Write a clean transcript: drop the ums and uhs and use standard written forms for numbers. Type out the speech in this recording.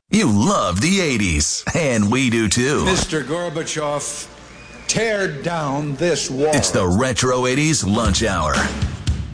You love the 80s, and we do too. Mr. Gorbachev, tear down this wall. It's the Retro 80s Lunch Hour.